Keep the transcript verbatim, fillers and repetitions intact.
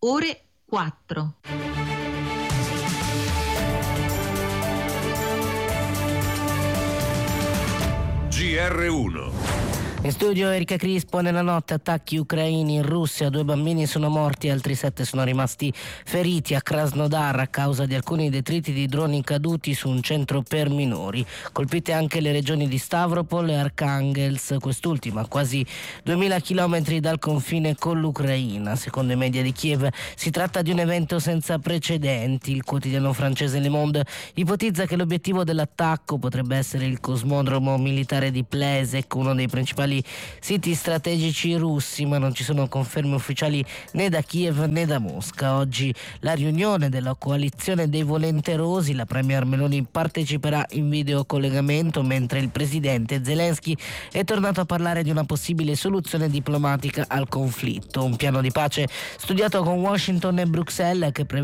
ore quattro. G R uno. In studio Erika Crispo. Nella notte attacchi ucraini in Russia, due bambini sono morti, altri sette sono rimasti feriti a Krasnodar a causa di alcuni detriti di droni caduti su un centro per minori. Colpite anche le regioni di Stavropol e Arkhangelsk, quest'ultima a quasi duemila chilometri dal confine con l'Ucraina. Secondo i media di Kiev si tratta di un evento senza precedenti. Il quotidiano francese Le Monde ipotizza che l'obiettivo dell'attacco potrebbe essere il cosmodromo militare di Plesek, uno dei principali siti strategici russi, ma non ci sono conferme ufficiali né da Kiev né da Mosca. Oggi la riunione della coalizione dei volenterosi, la premier Meloni parteciperà in videocollegamento, mentre il presidente Zelensky è tornato a parlare di una possibile soluzione diplomatica al conflitto. Un piano di pace studiato con Washington e Bruxelles che prevede